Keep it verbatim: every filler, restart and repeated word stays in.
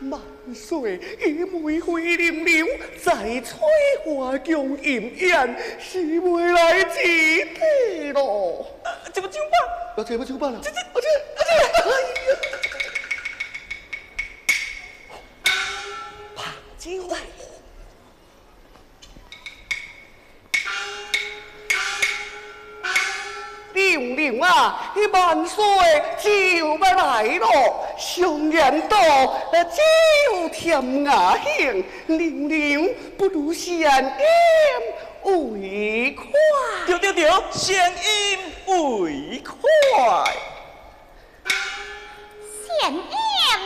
万岁，因为回灵流在翠花宫饮宴，是未来之地咯。 怎么怎么办？ 要这要怎么办啊？ 这这啊这啊这！哎呀！怕酒来。玲玲啊，那万岁就要来咯！上言道，酒甜牙香，玲玲不如先饮为快。 对对对，先饮为快。 先饮。